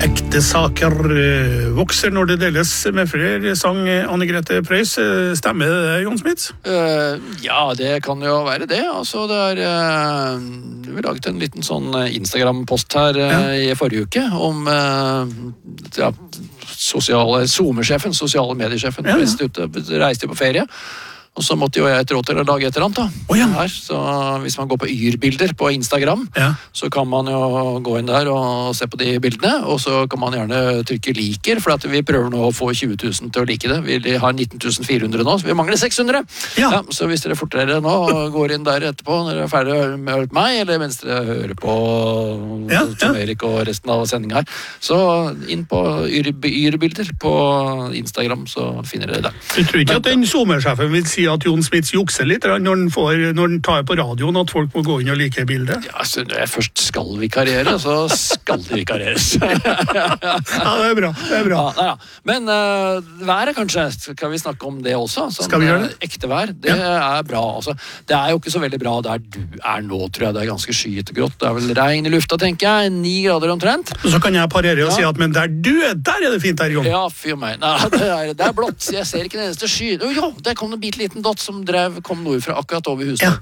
Ekte saker vokser når det deles med flere, sang Anne-Grete Preus. Stemmer det, Jon Smits? Ja, det kan jo være det. Altså, vi laget en liten sånn Instagram-post her i forrige uke om SoMe-sjefen, sosiale mediesjefen, reiste på ferie. Og så måtte jo jeg til å lage et eller annet da. Her, så hvis man går på Yr-bilder på Instagram, så kan man jo gå inn der og se på de bildene, og så kan man gjerne trykke liker, for at vi prøver nå å få 20 000 til å like det. Vi har 19 400 nå, så vi mangler 600. Ja, så hvis dere fortere nå går inn der etterpå, når dere er ferdig med å høre på meg, eller mens dere hører på Tom Erik og resten av sendingen her, så inn på Yr-bilder på Instagram, så finner dere det. Du tror ikke at den SoMe-sjefen vil si at Jon Smits jukser litt når han tar på radioen at folk må gå inn og like bildet? Ja, så når jeg først skal vikarere, så skal det vikareres. Ja, det er bra. Ja. Men været kanskje, skal vi snakke om det også? Sånn, skal vi gjøre det? Ekte vær, det er bra. Altså, det er jo ikke så veldig bra der du er nå, tror jeg. Det er ganske skyet og grått. Det er vel regn i lufta, tenker jeg. 9 grader omtrent. Og så kan jeg parere og si at, men der du er, der er det fint her, Jon. Ja, fyr meg. Nei, det er blått. Jeg ser ikke den eneste sky. Jo, der kom det en bitte liten dott som kom nord fra akkurat over hustaket.